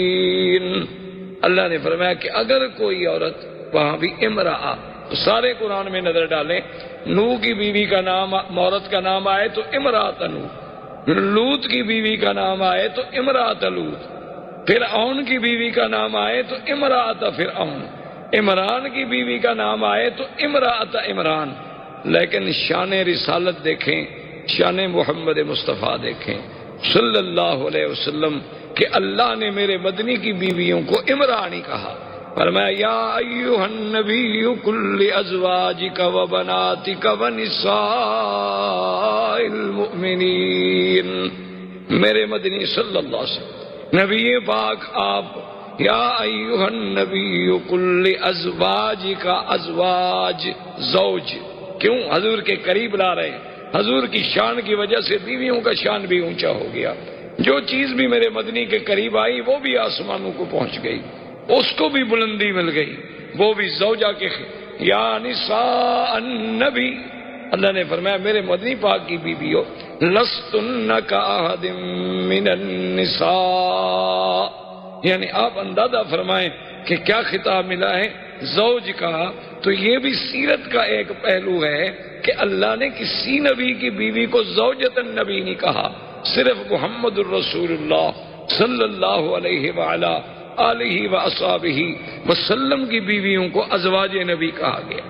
اللہ نے فرمایا کہ اگر کوئی عورت، وہاں بھی امرأہ، تو سارے قرآن میں نظر ڈالیں، نوح کی بیوی کا نام، عورت کا نام آئے تو امرأۃ نوح، لوط کی بیوی کا نام آئے تو امرأۃ لوط، فرعون کی بیوی کا نام آئے تو امرأۃ فرعون، عمران کی بیوی کا نام آئے تو امرأۃ عمران، لیکن شان رسالت دیکھیں، شان محمد مصطفیٰ دیکھیں صلی اللہ علیہ وسلم کہ اللہ نے میرے مدنی کی بیویوں کو امرانی کہا، فرمایا یا ایھا النبی قل لازواجک وبناتک ونساء المؤمنین، میرے مدنی صلی اللہ علیہ وسلم نبی پاک آپ، یا ایھا النبی قل لازواجک، ازواج زوج، کیوں حضور کے قریب لا رہے ہیں، حضور کی شان کی وجہ سے بیویوں کا شان بھی اونچا ہو گیا، جو چیز بھی میرے مدنی کے قریب آئی وہ بھی آسمانوں کو پہنچ گئی، اس کو بھی بلندی مل گئی، وہ بھی زوجہ کے یا نساء النبی، اللہ نے فرمایا میرے مدنی پاک کی بیویوں، لستن کاحد من النساء، یعنی آپ اندازہ فرمائیں کہ کیا خطاب ملا ہے زوج کا، تو یہ بھی سیرت کا ایک پہلو ہے کہ اللہ نے کسی نبی کی بیوی کو زوجۃ النبی نہیں کہا، صرف محمد الرسول اللہ صلی اللہ علیہ وآلہ آلہ وصحبہ وسلم کی بیویوں کو ازواج نبی کہا گیا۔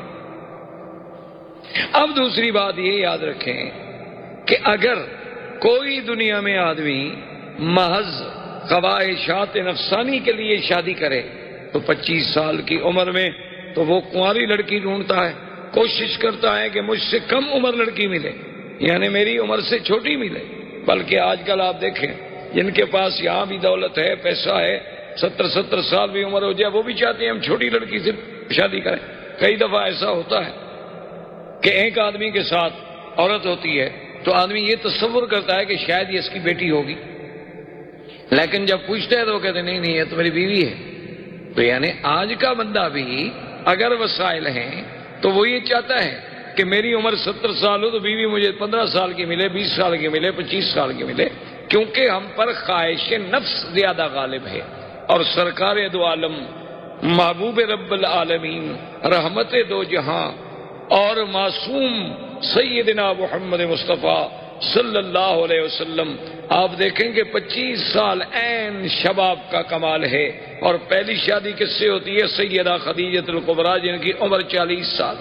اب دوسری بات یہ یاد رکھیں کہ اگر کوئی دنیا میں آدمی محض خواہشات نفسانی کے لیے شادی کرے تو 25 سال کی عمر میں تو وہ کنواری لڑکی ڈھونڈتا ہے، کوشش کرتا ہے کہ مجھ سے کم عمر لڑکی ملے، یعنی میری عمر سے چھوٹی ملے، بلکہ آج کل آپ دیکھیں جن کے پاس یہاں بھی دولت ہے، پیسہ ہے، 70 سال بھی عمر ہو جائے وہ بھی چاہتے ہیں ہم چھوٹی لڑکی سے شادی کریں۔ کئی دفعہ ایسا ہوتا ہے کہ ایک آدمی کے ساتھ عورت ہوتی ہے تو آدمی یہ تصور کرتا ہے کہ شاید یہ اس کی بیٹی ہوگی، لیکن جب پوچھتا ہے تو وہ کہتے ہیں نہیں یہ تو میری بیوی ہے۔ تو یعنی آج کا بندہ بھی اگر وسائل ہیں تو وہ یہ چاہتا ہے کہ میری عمر 70 سال ہو تو بیوی مجھے 15 سال کی ملے، 20 سال کی ملے، 25 سال کی ملے، کیونکہ ہم پر خواہش نفس زیادہ غالب ہے۔ اور سرکار دو عالم، محبوب رب العالمین، رحمت دو جہاں اور معصوم سیدنا محمد مصطفیٰ صلی اللہ علیہ وسلم، آپ دیکھیں کہ 25 سال عین شباب کا کمال ہے، اور پہلی شادی کس سے ہوتی ہے؟ سیدہ خدیجہ الکبریٰ جن کی عمر 40 سال۔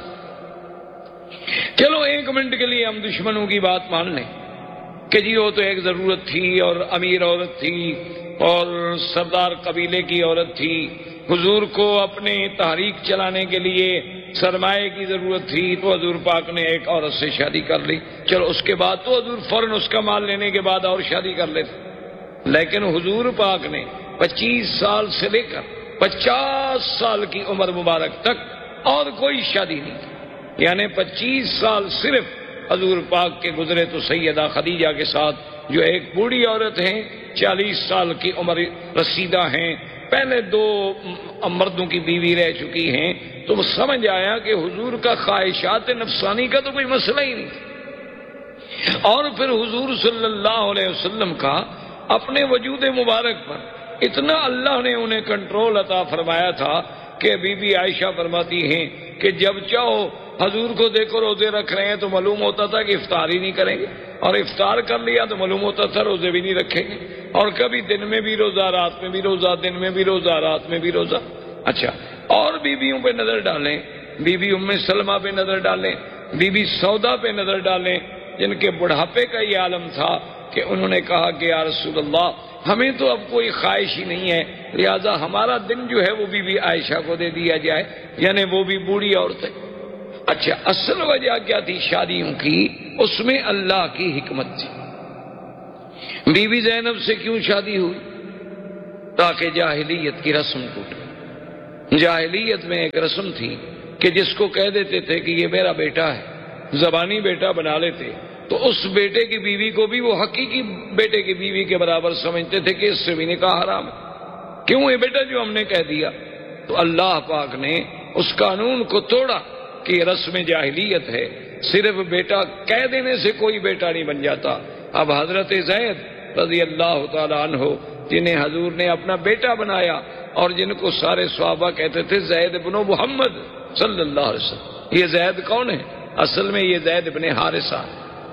چلو ایک منٹ کے لیے ہم دشمنوں کی بات مان لیں کہ جی وہ تو ایک ضرورت تھی اور امیر عورت تھی اور سردار قبیلے کی عورت تھی، حضور کو اپنے تحریک چلانے کے لیے سرمایہ کی ضرورت تھی تو حضور پاک نے ایک عورت سے شادی کر لی، چلو اس کے بعد تو حضور فوراً اس کا مال لینے کے بعد اور شادی کر لیتے، لیکن حضور پاک نے 25 سال سے لے کر 50 سال کی عمر مبارک تک اور کوئی شادی نہیں کی، یعنی 25 سال صرف حضور پاک کے گزرے تو سیدہ خدیجہ کے ساتھ جو ایک بوڑھی عورت ہیں، 40 سال کی عمر رسیدہ ہیں، پہلے 2 مردوں کی بیوی رہ چکی ہیں، تو وہ سمجھ آیا کہ حضور کا خواہشات نفسانی کا تو کوئی مسئلہ ہی نہیں۔ اور پھر حضور صلی اللہ علیہ وسلم کا اپنے وجود مبارک پر اتنا اللہ نے انہیں کنٹرول عطا فرمایا تھا کہ بی بی عائشہ فرماتی ہیں کہ جب چاہو حضور کو دیکھو روزے رکھ رہے ہیں تو معلوم ہوتا تھا کہ افطار ہی نہیں کریں گے، اور افطار کر لیا تو معلوم ہوتا تھا روزے بھی نہیں رکھیں گے، اور کبھی دن میں بھی روزہ، رات میں بھی روزہ، دن میں بھی روزہ، رات میں بھی روزہ۔ اچھا، اور بیویوں پہ نظر ڈالیں، بی بی ام سلمہ پہ نظر ڈالیں، بی بی سودا پہ نظر ڈالیں، جن کے بڑھاپے کا یہ عالم تھا کہ انہوں نے کہا کہ یا رسول اللہ ہمیں تو اب کوئی خواہش ہی نہیں ہے، لہذا ہمارا دن جو ہے وہ بی بی عائشہ کو دے دیا جائے، یعنی وہ بھی بوڑھی عورت ہے۔ اچھا، اصل وجہ کیا تھی شادیوں کی؟ اس میں اللہ کی حکمت تھی۔ بی بی زینب سے کیوں شادی ہوئی؟ تاکہ جاہلیت کی رسم ٹوٹے۔ جاہلیت میں ایک رسم تھی کہ جس کو کہہ دیتے تھے کہ یہ میرا بیٹا ہے، زبانی بیٹا بنا لیتے، تو اس بیٹے کی بیوی کو بھی وہ حقیقی بیٹے کی بیوی کے برابر سمجھتے تھے کہ اس سے بھی نکاح حرام ہے۔ کیوں؟ یہ بیٹا جو ہم نے کہہ دیا، تو اللہ پاک نے اس قانون کو توڑا کہ یہ رسم جاہلیت ہے، صرف بیٹا کہہ دینے سے کوئی بیٹا نہیں بن جاتا۔ اب حضرت زید رضی اللہ تعالیٰ عنہ جنہیں حضور نے اپنا بیٹا بنایا اور جن کو سارے صحابہ کہتے تھے زید بن محمد صلی اللہ علیہ وسلم۔ یہ زید کون ہے؟ اصل میں یہ زید بن حارثہ۔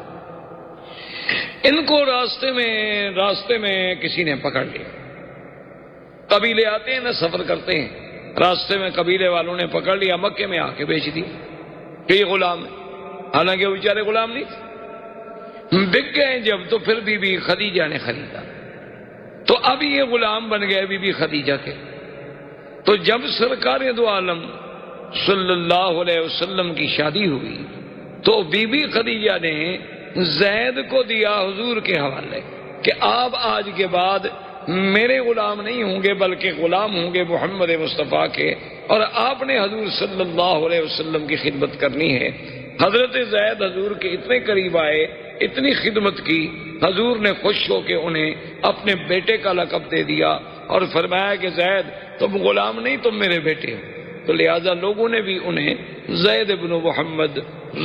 ان کو راستے میں کسی نے پکڑ لیا۔ قبیلے آتے ہیں نا، سفر کرتے ہیں، راستے میں قبیلے والوں نے پکڑ لیا، مکے میں آ کے بیچ دیا کہ یہ غلام ہے، حالانکہ وہ بیچارے غلام نہیں تھے۔ بک گئے جب تو پھر بی بی خدیجہ نے خریدا، تو اب یہ غلام بن گئے بی بی خدیجہ کے۔ تو جب سرکار دو عالم صلی اللہ علیہ وسلم کی شادی ہوئی تو بی بی خدیجہ نے زید کو دیا حضور کے حوالے کہ آپ آج کے بعد میرے غلام نہیں ہوں گے بلکہ غلام ہوں گے محمد مصطفیٰ کے، اور آپ نے حضور صلی اللہ علیہ وسلم کی خدمت کرنی ہے۔ حضرت زید حضور کے اتنے قریب آئے، اتنی خدمت کی، حضور نے خوش ہو کے انہیں اپنے بیٹے کا لقب دے دیا اور فرمایا کہ زید تم غلام نہیں، تم میرے بیٹے ہو۔ تو لہذا لوگوں نے بھی انہیں زید بن محمد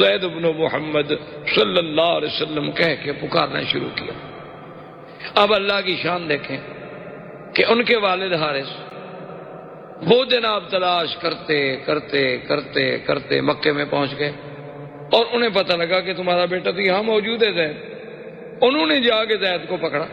صلی اللہ علیہ وسلم کہہ کے پکارنا شروع کیا۔ اب اللہ کی شان دیکھیں کہ ان کے والد حارث وہ جناب تلاش کرتے کرتے کرتے کرتے مکے میں پہنچ گئے اور انہیں پتہ لگا کہ تمہارا بیٹا تو یہاں موجود ہے زید۔ انہوں نے جا کے زید کو پکڑا،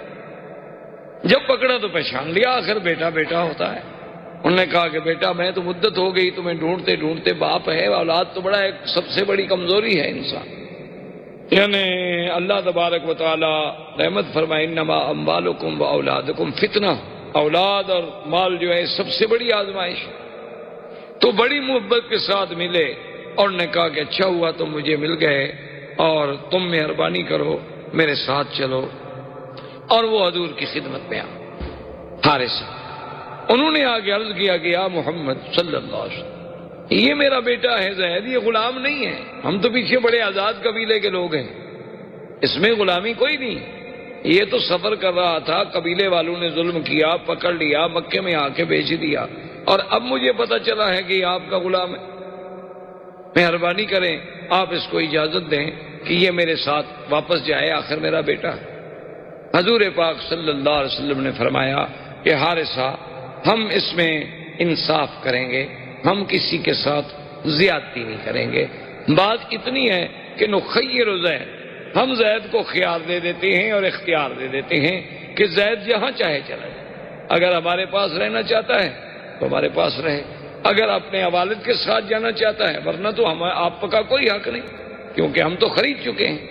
جب پکڑا تو پہچان لیا، آخر بیٹا بیٹا ہوتا ہے۔ انہوں نے کہا کہ بیٹا میں تو مدت ہو گئی تمہیں ڈھونڈتے ڈھونڈتے، باپ ہے، اولاد تو بڑا ایک سب سے بڑی کمزوری ہے انسان، یعنی اللہ تبارک و تعالی رحمت فرمائے انما اموالکم و اولادکم فتنہ، اولاد اور مال جو ہے سب سے بڑی آزمائش۔ تو بڑی محبت کے ساتھ ملے اور نے کہا کہ اچھا ہوا تم مجھے مل گئے اور تم مہربانی کرو میرے ساتھ چلو، اور وہ حضور کی خدمت میں حارث انہوں نے آگے عرض کیا کہ یا محمد صلی اللہ علیہ وسلم یہ میرا بیٹا ہے زید، یہ غلام نہیں ہے، ہم تو پیچھے بڑے آزاد قبیلے کے لوگ ہیں، اس میں غلامی کوئی نہیں، یہ تو سفر کر رہا تھا، قبیلے والوں نے ظلم کیا، پکڑ لیا، مکے میں آ کے بیچ دیا، اور اب مجھے پتہ چلا ہے کہ یہ آپ کا غلام ہے، مہربانی کریں آپ اس کو اجازت دیں کہ یہ میرے ساتھ واپس جائے، آخر میرا بیٹا ہے۔ حضور پاک صلی اللہ علیہ وسلم نے فرمایا کہ حارثہ ہم اس میں انصاف کریں گے، ہم کسی کے ساتھ زیادتی نہیں کریں گے، بات اتنی ہے کہ نخیر زید، ہم زید کو خیار دے دیتے ہیں اور اختیار دے دیتے ہیں کہ زید جہاں چاہے چلا جائے، اگر ہمارے پاس رہنا چاہتا ہے تو ہمارے پاس رہے، اگر اپنے والد کے ساتھ جانا چاہتا ہے، ورنہ تو آپ کا کوئی حق نہیں کیونکہ ہم تو خرید چکے ہیں۔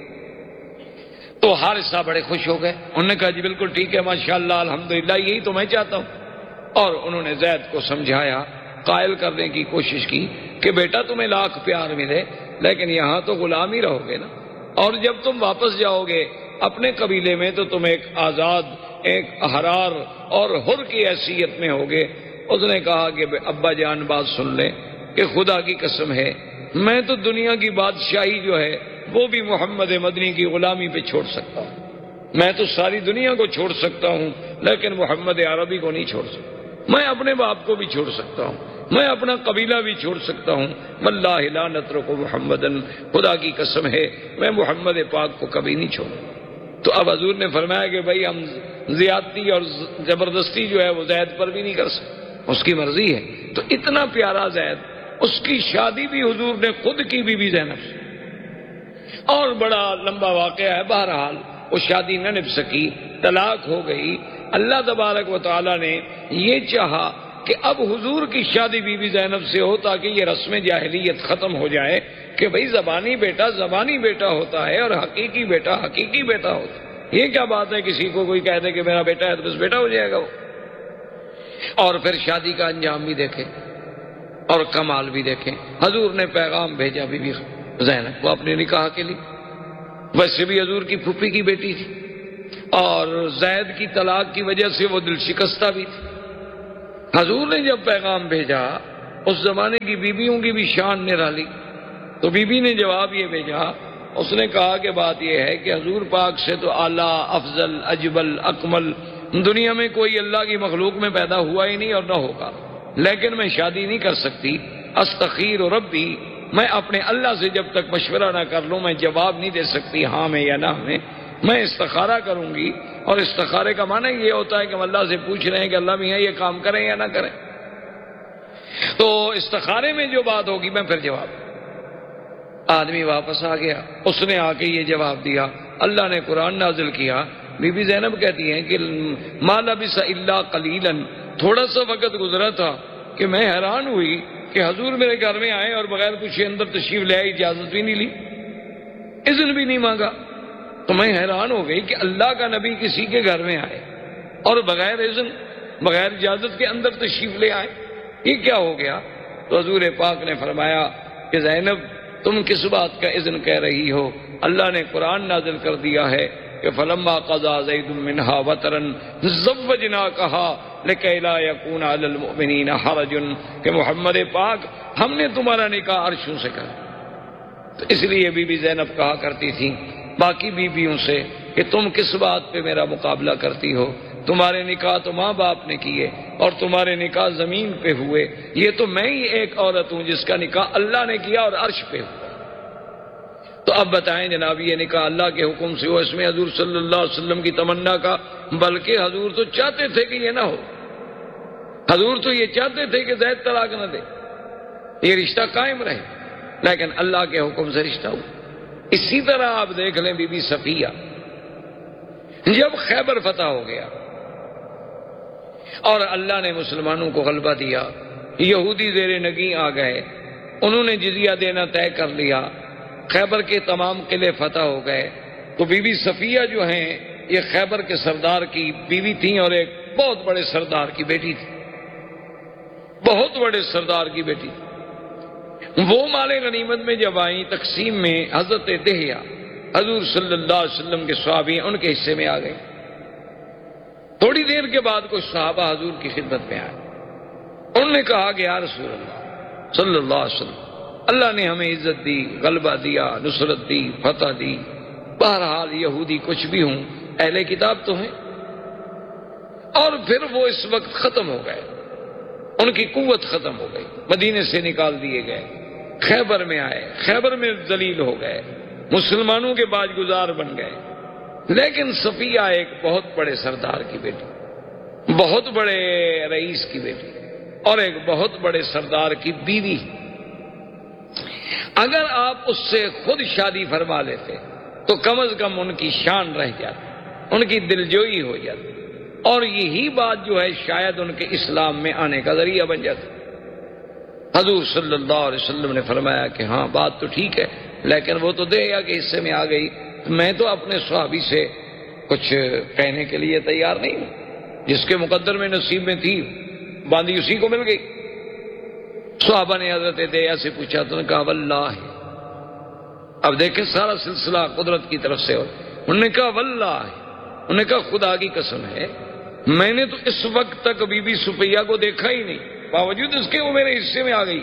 تو حارثہ بڑے خوش ہو گئے، انہوں نے کہا جی بالکل ٹھیک ہے، ماشاءاللہ الحمدللہ، یہی تو میں چاہتا ہوں، اور انہوں نے زید کو سمجھایا، قائل کرنے کی کوشش کی کہ بیٹا تمہیں لاکھ پیار ملے لیکن یہاں تو غلام ہی رہو گے نا، اور جب تم واپس جاؤ گے اپنے قبیلے میں تو تم ایک آزاد، ایک احرار اور حر کی حیثیت میں ہوگے۔ اس نے کہا کہ ابا جان بات سن لیں کہ خدا کی قسم ہے میں تو دنیا کی بادشاہی جو ہے وہ بھی محمد مدنی کی غلامی پہ چھوڑ سکتا ہوں، میں تو ساری دنیا کو چھوڑ سکتا ہوں لیکن محمد عربی کو نہیں چھوڑ سکتا، میں اپنے باپ کو بھی چھوڑ سکتا ہوں، میں اپنا قبیلہ بھی چھوڑ سکتا ہوں، واللہ لا نترک محمدن، خدا کی قسم ہے میں محمد پاک کو کبھی نہیں چھوڑوں۔ تو اب حضور نے فرمایا کہ بھائی ہم زیادتی اور زبردستی جو ہے وہ زید پر بھی نہیں کر سکتے، اس کی مرضی ہے۔ تو اتنا پیارا زید، اس کی شادی بھی حضور نے خود کی بی زینب سے، اور بڑا لمبا واقعہ ہے، بہرحال وہ شادی نہ نبھ سکی، طلاق ہو گئی۔ اللہ تبارک و تعالی نے یہ چاہا کہ اب حضور کی شادی بی بی زینب سے ہو تاکہ یہ رسم جاہلیت ختم ہو جائے کہ بھئی زبانی بیٹا زبانی بیٹا ہوتا ہے اور حقیقی بیٹا حقیقی بیٹا ہوتا ہے۔ یہ کیا بات ہے کسی کو کوئی کہہ دے کہ میرا بیٹا ہے تو بس بیٹا ہو جائے گا وہ۔ اور پھر شادی کا انجام بھی دیکھیں اور کمال بھی دیکھیں۔ حضور نے پیغام بھیجا بی بی زینب کو اپنے نکاح کے لیے، ویسے بھی حضور کی پھوپھی کی بیٹی تھی اور زید کی طلاق کی وجہ سے وہ دل شکستہ بھی تھی۔ حضور نے جب پیغام بھیجا، اس زمانے کی بیویوں کی بھی شان نرالی، تو بی بی نے جواب یہ بھیجا، اس نے کہا کہ بات یہ ہے کہ حضور پاک سے تو اعلیٰ افضل اجمل اکمل دنیا میں کوئی اللہ کی مخلوق میں پیدا ہوا ہی نہیں اور نہ ہوگا، لیکن میں شادی نہیں کر سکتی، استخیر ربی، میں اپنے اللہ سے جب تک مشورہ نہ کر لوں میں جواب نہیں دے سکتی ہاں میں یا نہ میں استخارہ کروں گی اور استخارے کا معنی یہ ہوتا ہے کہ ہم اللہ سے پوچھ رہے ہیں کہ اللہ میاں یہ کام کریں یا نہ کریں. تو استخارے میں جو بات ہوگی میں پھر جواب. آدمی واپس آ گیا, اس نے آ کے یہ جواب دیا. اللہ نے قرآن نازل کیا. بی بی زینب کہتی ہیں کہ ما لبث الا قلیلا, تھوڑا سا وقت گزرا تھا کہ میں حیران ہوئی کہ حضور میرے گھر میں آئے اور بغیر کچھ اندر تشریف لے آئے, اجازت بھی نہیں لی, اذن بھی نہیں مانگا. تو میں حیران ہو گئی کہ اللہ کا نبی کسی کے گھر میں آئے اور بغیر اذن, بغیر اجازت کے اندر تشریف لے آئے, یہ کیا ہو گیا؟ تو حضور پاک نے فرمایا کہ زینب تم کس بات کا اذن کہہ رہی ہو؟ اللہ نے قرآن نازل کر دیا ہے کہ فلما قضى زید منها وطرا زوجناکها لکی لا یکون علی المؤمنین حرج, کہ محمد پاک ہم نے تمہارا نکاح عرشوں سے کرا. تو اس لیے بی بی زینب کہا کرتی تھی باقی بیویوں سے کہ تم کس بات پہ میرا مقابلہ کرتی ہو؟ تمہارے نکاح تو ماں باپ نے کیے اور تمہارے نکاح زمین پہ ہوئے, یہ تو میں ہی ایک عورت ہوں جس کا نکاح اللہ نے کیا اور عرش پہ ہوا. تو اب بتائیں جناب, یہ نکاح اللہ کے حکم سے ہو, اس میں حضور صلی اللہ علیہ وسلم کی تمنا کا, بلکہ حضور تو چاہتے تھے کہ یہ نہ ہو. حضور تو یہ چاہتے تھے کہ زید طلاق نہ دے, یہ رشتہ قائم رہے, لیکن اللہ کے حکم سے رشتہ ہوا. اسی طرح آپ دیکھ لیں بی بی صفیہ, جب خیبر فتح ہو گیا اور اللہ نے مسلمانوں کو غلبہ دیا, یہودی زیر نگیں آ گئے, انہوں نے جزیہ دینا طے کر لیا, خیبر کے تمام قلعے فتح ہو گئے, تو بی بی صفیہ جو ہیں یہ خیبر کے سردار کی بیوی تھیں اور ایک بہت بڑے سردار کی بیٹی تھی, بہت بڑے سردار کی بیٹی. وہ مال غنیمت میں جب آئیں تقسیم میں, حضرت دہیا حضور صلی اللہ علیہ وسلم کے صحابی ان کے حصے میں آ گئے. تھوڑی دیر کے بعد کچھ صحابہ حضور کی خدمت میں آئے, انہوں نے کہا کہ یا رسول اللہ صلی اللہ علیہ وسلم, اللہ نے ہمیں عزت دی, غلبہ دیا, نصرت دی, فتح دی, بہرحال یہودی کچھ بھی ہوں اہل کتاب تو ہیں, اور پھر وہ اس وقت ختم ہو گئے, ان کی قوت ختم ہو گئی, مدینے سے نکال دیے گئے, خیبر میں آئے, خیبر میں ذلیل ہو گئے, مسلمانوں کے باج گزار بن گئے. لیکن صفیہ ایک بہت بڑے سردار کی بیٹی, بہت بڑے رئیس کی بیٹی اور ایک بہت بڑے سردار کی بیوی, اگر آپ اس سے خود شادی فرما لیتے تو کم از کم ان کی شان رہ جاتی, ان کی دلجوئی ہو جاتی, اور یہی بات جو ہے شاید ان کے اسلام میں آنے کا ذریعہ بن جاتی. حضور صلی اللہ علیہ وسلم نے فرمایا کہ ہاں بات تو ٹھیک ہے, لیکن وہ تو دے یا کہ حصے میں آ گئی, میں تو اپنے صحابی سے کچھ کہنے کے لیے تیار نہیں ہوں, جس کے مقدر میں نصیب میں تھی باندھی اسی کو مل گئی. صحابہ نے حضرت دیا سے پوچھا تو نے کہا واللہ, اب دیکھیں سارا سلسلہ قدرت کی طرف سے, انہوں نے کہا واللہ, انہوں نے کہا خدا کی قسم ہے میں نے تو اس وقت تک بی بی صفیہ کو دیکھا ہی نہیں, باوجود اس کے وہ میرے حصے میں آ گئی,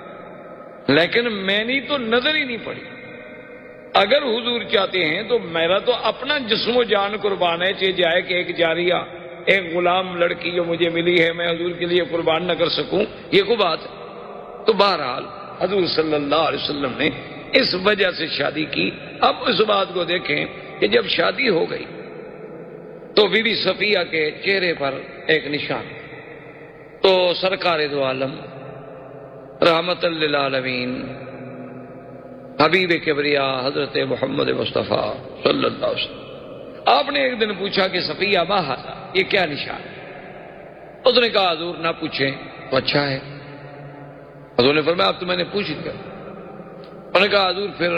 لیکن میں نے تو نظر ہی نہیں پڑی. اگر حضور چاہتے ہیں تو میرا تو اپنا جسم و جان قربان ہے, چاہے جائے کہ ایک جاریہ, ایک غلام لڑکی جو مجھے ملی ہے میں حضور کے لیے قربان نہ کر سکوں, یہ کوئی بات ہے. تو بہرحال حضور صلی اللہ علیہ وسلم نے اس وجہ سے شادی کی. اب اس بات کو دیکھیں کہ جب شادی ہو گئی تو بی بی صفیہ کے چہرے پر ایک نشان, تو سرکار دو عالم رحمت للعالمین حبیب کبریا حضرت محمد مصطفیٰ صلی اللہ علیہ وسلم, آپ نے ایک دن پوچھا کہ صفیہ ما ھذا, یہ کیا نشان ہے؟ اس نے کہا حضور نہ پوچھیں تو اچھا ہے. حضور نے فرمایا اب تو میں نے پوچھ لیا. انہوں نے کہا حضور پھر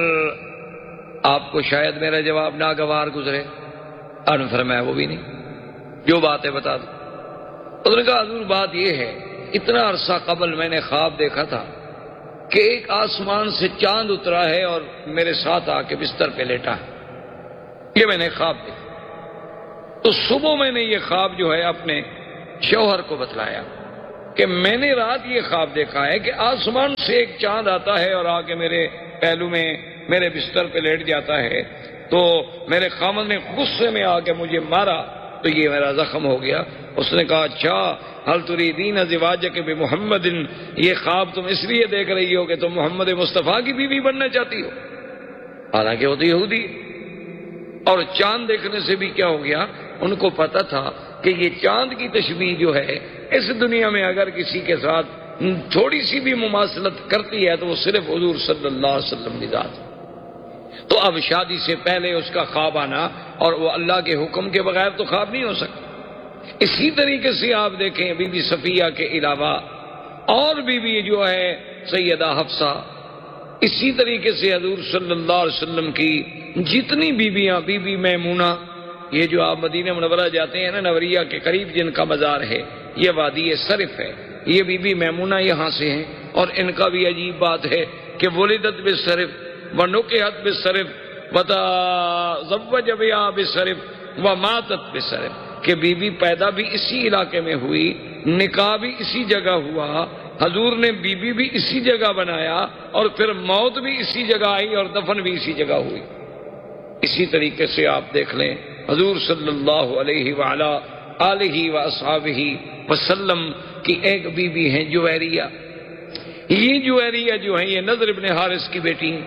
آپ کو شاید میرا جواب ناگوار گزرے. آپ نے فرمایا وہ بھی نہیں, جو بات ہے بتا دو. انہوں نے کہا حضور بات یہ ہے, اتنا عرصہ قبل میں نے خواب دیکھا تھا کہ ایک آسمان سے چاند اترا ہے اور میرے ساتھ آ کے بستر پہ لیٹا ہے, یہ میں نے خواب دیکھا. تو صبح میں نے یہ خواب جو ہے اپنے شوہر کو بتلایا کہ میں نے رات یہ خواب دیکھا ہے کہ آسمان سے ایک چاند آتا ہے اور آ کے میرے پہلو میں میرے بستر پہ لیٹ جاتا ہے, تو میرے خامد نے غصے میں آ کے مجھے مارا تو یہ میرا زخم ہو گیا. اس نے کہا اچھا حل تریدین ازواجک بمحمد, یہ خواب تم اس لیے دیکھ رہی ہو کہ تم محمد مصطفیٰ کی بیوی بننا چاہتی ہو, حالانکہ وہ تو یہودی. اور چاند دیکھنے سے بھی کیا ہو گیا, ان کو پتا تھا کہ یہ چاند کی تشبیہ جو ہے اس دنیا میں اگر کسی کے ساتھ تھوڑی سی بھی مماثلت کرتی ہے تو وہ صرف حضور صلی اللہ علیہ وسلم کی ذات ہے۔ تو اب شادی سے پہلے اس کا خواب آنا اور وہ اللہ کے حکم کے بغیر تو خواب نہیں ہو سکتا۔ اسی طریقے سے آپ دیکھیں بی بی صفیہ کے علاوہ اور بیوی جو ہے سیدہ حفصہ، اسی طریقے سے حضور صلی اللہ علیہ وسلم کی جتنی بیویاں، بی بی میمونہ، یہ جو آپ مدینہ منورہ جاتے ہیں نا، نوریہ کے قریب جن کا مزار ہے، یہ وادی صرف ہے، یہ بی بی میمونہ یہاں سے ہیں، اور ان کا بھی عجیب بات ہے کہ ولدت بالصرف ونکحت بالصرف وتزوج بها بالصرف وماتت بالصرف، کہ بی بی پیدا بھی اسی علاقے میں ہوئی، نکاح بھی اسی جگہ ہوا، حضور نے بی بی بھی اسی جگہ بنایا، اور پھر موت بھی اسی جگہ آئی اور دفن بھی اسی جگہ ہوئی۔ اسی طریقے سے آپ دیکھ لیں حضور صلی اللہ علیہ وعلا آلہ واصحابہ وسلم کی ایک بی بی ہیں جویریہ۔ یہ جویریہ جو ہیں یہ نضر ابن حارث کی بیٹی ہیں۔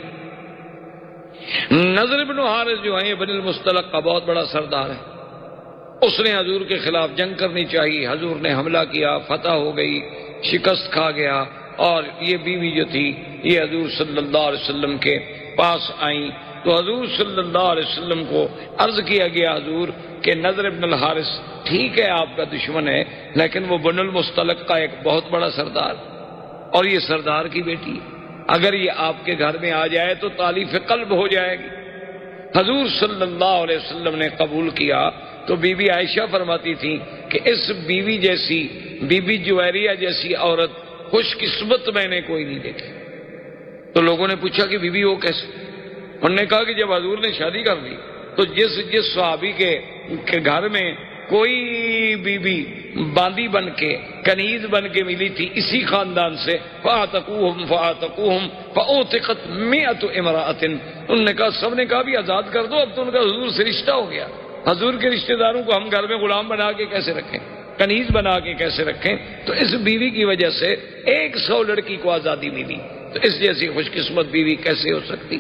نضر ابن حارث جو ہیں یہ بنی المصطلق کا بہت بڑا سردار ہے، اس نے حضور کے خلاف جنگ کرنی چاہیے، حضور نے حملہ کیا، فتح ہو گئی، شکست کھا گیا، اور یہ بیوی جو تھی یہ حضور صلی اللہ علیہ وسلم کے پاس آئیں تو حضور صلی اللہ علیہ وسلم کو عرض کیا گیا حضور کہ نضر ابن الحارث ٹھیک ہے آپ کا دشمن ہے، لیکن وہ بن المصطلق کا ایک بہت بڑا سردار، اور یہ سردار کی بیٹی ہے، اگر یہ آپ کے گھر میں آ جائے تو تالیف قلب ہو جائے گی۔ حضور صلی اللہ علیہ وسلم نے قبول کیا تو بی بی عائشہ فرماتی تھی کہ اس بیوی جیسی، بی بی جویریہ جیسی عورت خوش قسمت میں نے کوئی نہیں دیکھی۔ تو لوگوں نے پوچھا کہ بی بی وہ کیسے؟ انہوں نے کہا کہ جب حضور نے شادی کر لی تو جس صحابی کے گھر میں کوئی بی بی باندی بن کے، کنیز بن کے ملی تھی اسی خاندان سے، فَآتَقُوهُمْ فَأُوتِقَتْ مِئَةُ امْرَأَةٍ، انہوں نے کہا، سب نے کہا بھی آزاد کر دو، اب تو ان کا حضور سے رشتہ ہو گیا، حضور کے رشتہ داروں کو ہم گھر میں غلام بنا کے کیسے رکھیں، کنیز بنا کے کیسے رکھیں؟ تو اس بیوی کی وجہ سے 100 لڑکی کو آزادی ملی، تو اس جیسی خوش قسمت بیوی کیسے ہو سکتی؟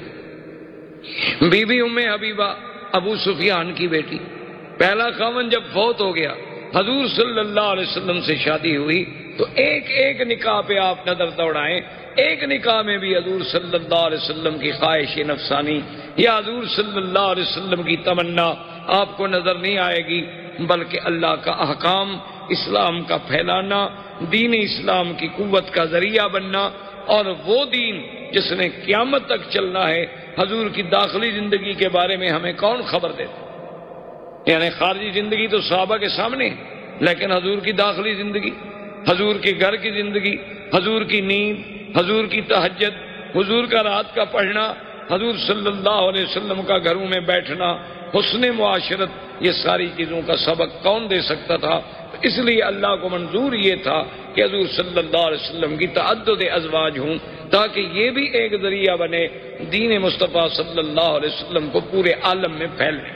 بی بی ام حبیبہ ابو سفیان کی بیٹی، پہلا خاوند جب فوت ہو گیا، حضور صلی اللہ علیہ وسلم سے شادی ہوئی تو ایک ایک نکاح پہ آپ نظر دوڑائیں، ایک نکاح میں بھی حضور صلی اللہ علیہ وسلم کی خواہش نفسانی یا حضور صلی اللہ علیہ وسلم کی تمنا آپ کو نظر نہیں آئے گی، بلکہ اللہ کا احکام، اسلام کا پھیلانا، دین اسلام کی قوت کا ذریعہ بننا، اور وہ دین جس نے قیامت تک چلنا ہے۔ حضور کی داخلی زندگی کے بارے میں ہمیں کون خبر دیتا؟ یعنی خارجی زندگی تو صحابہ کے سامنے، لیکن حضور کی داخلی زندگی، حضور کے گھر کی زندگی، حضور کی نیند، حضور کی تہجد، حضور کا رات کا پڑھنا، حضور صلی اللہ علیہ وسلم کا گھروں میں بیٹھنا، حسن معاشرت، یہ ساری چیزوں کا سبق کون دے سکتا تھا؟ اس لیے اللہ کو منظور یہ تھا کہ حضور صلی اللہ علیہ وسلم کی تعدد ازواج ہوں، تاکہ یہ بھی ایک ذریعہ بنے دین مصطفیٰ صلی اللہ علیہ وسلم کو پورے عالم میں پھیلنے۔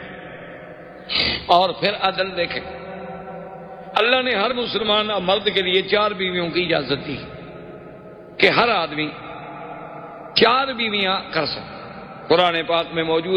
اور پھر عدل دیکھیں، اللہ نے ہر مسلمان مرد کے لیے 4 بیویوں کی اجازت دی کہ ہر آدمی 4 بیویاں کر سکے۔ قرآن پاک میں موجود